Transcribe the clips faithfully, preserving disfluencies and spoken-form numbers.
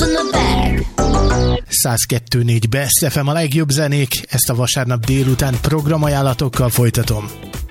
száz kettő négy Best ef em, a legjobb zenék, ezt a vasárnap délután programajánlatokkal folytatom.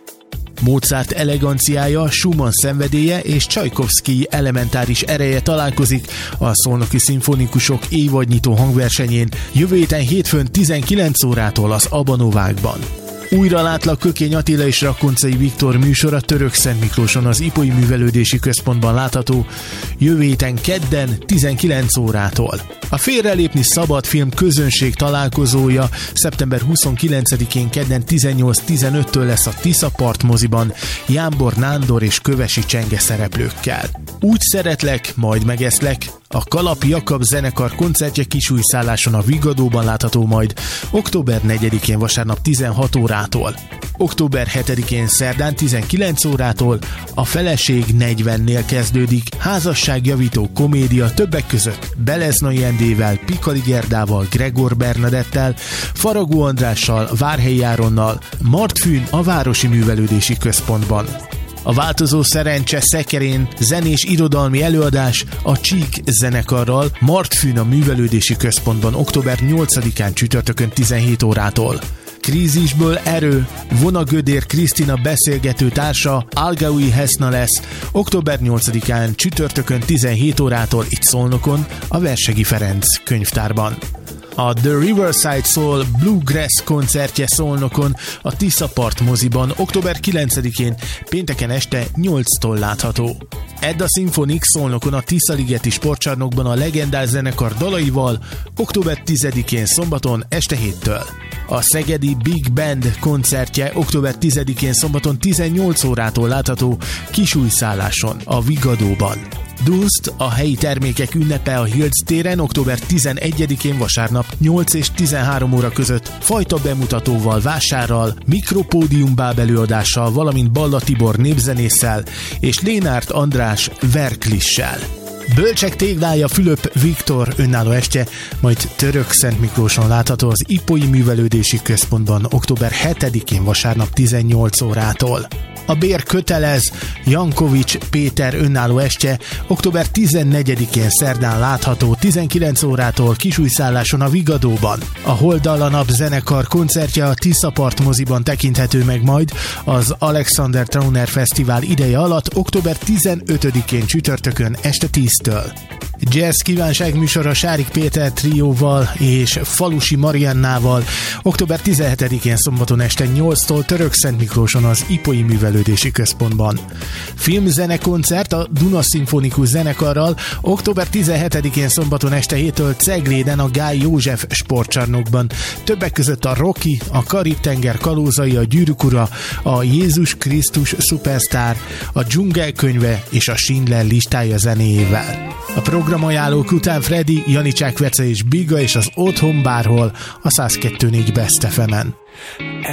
Mozart eleganciája, Schumann szenvedélye és Csajkovszkij elementáris ereje találkozik a Szolnoki Szimfonikusok évadnyitó hangversenyén jövő héten hétfőn tizenkilenc órától az Abanovákban. Újra látlak Kökény Attila és Rakoncai Viktor műsora Törökszentmiklóson az Ipói Művelődési Központban látható jövő héten kedden tizenkilenc órától. A Félrelépni Szabad film közönség találkozója szeptember huszonkilencedikén kedden tizennyolc tizenöttől lesz a Tiszapart moziban Jámbor Nándor és Kövesi Csenge szereplőkkel. Úgy szeretlek, majd megeszlek, a Kalap Jakab zenekar koncertje Kisújszálláson a Vigadóban látható majd október negyedikén vasárnap tizenhat órától. október hetedikén szerdán tizenkilenc órától a Feleség negyvennél kezdődik házasságjavító komédia többek között Beleznai Endével, Pikali Gerdával, Gregor Bernadettel, Faragó Andrással, Várhelyi Áronnal, Martfűn a Városi Művelődési Központban. A Változó Szerencse szekerén zenés irodalmi előadás a Csík zenekarral Martfűn a Művelődési Központban október nyolcadikán csütörtökön tizenhét órától. Krízisből erő, Vonagödér Krisztina beszélgető társa Algaui Heszna lesz október nyolcadikán csütörtökön tizenhét órától itt Szolnokon a Versegi Ferenc könyvtárban. A The Riverside Soul Bluegrass koncertje Szolnokon a Tiszapart moziban október kilencedikén pénteken este nyolctól látható. Edda Symphonic Szolnokon a Tiszaligeti Sportcsarnokban a legendás zenekar dalaival október tizedikén szombaton este héttől. A Szegedi Big Band koncertje október tizedikén szombaton tizennyolc órától látható Kisújszálláson a Vigadóban. Dunst, a helyi termékek ünnepe a Hilc téren október tizenegyedikén vasárnap nyolc és tizenhárom óra között fajta bemutatóval, vásárral, mikropódium bábelőadással, valamint Balla Tibor népzenésszel és Lénárt András verklissel. Bölcsek téglája Fülöp Viktor önálló estje, majd Törökszentmiklóson látható az Ipói Művelődési Központban október hetedikén vasárnap tizennyolc órától. A Bér kötelez Jankovics Péter önálló estje október tizennegyedikén szerdán látható tizenkilenc órától Kisújszálláson a Vigadóban. A Holdal a Nap zenekar koncertje a Tiszapart moziban tekinthető meg majd az Alexander Trauner Fesztivál ideje alatt október tizenötödikén csütörtökön este tíztől. Jazz kívánság műsora Sárik Péter trióval és Falusi Mariannával október tizenhetedikén szombaton este nyolctól Törökszentmiklóson az Ipói Művelődési Központban. Filmzenekoncert a Duna Szimfonikus zenekarral október tizenhetedikén szombaton este héttől Cegléden a Gály József sportcsarnokban. Többek között a Rocky, a Karib-tenger kalózai, a Gyűrűk ura, a Jézus Krisztus Superstar, a Dzsungel könyve és a Schindler listája zenéjével. A programajánlók után Freddy, Janicsák Vece és Biga és az Otthon bárhol a száz kettő négy Best ef emen.